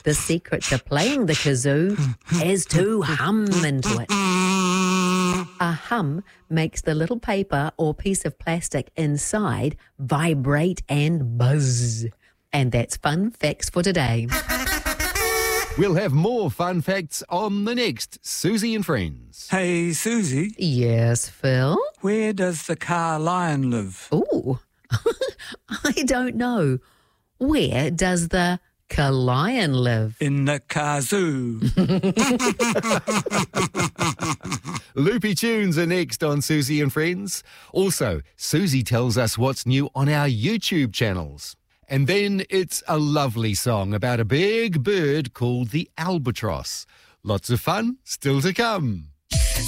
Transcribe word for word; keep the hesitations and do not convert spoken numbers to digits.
The secret to playing the kazoo is to hum into it. A hum makes the little paper or piece of plastic inside vibrate and buzz. And that's Fun Facts for today. We'll have more fun facts on the next Susie and Friends. Hey, Susie, Yes, Phil? where does the car lion live? Ooh, I don't know. Where does the Lion live? In the kazoo. Loopy tunes are next on Susie and Friends. Also, Susie tells us what's new on our YouTube channels. And then it's a lovely song about a big bird called the albatross. Lots of fun still to come.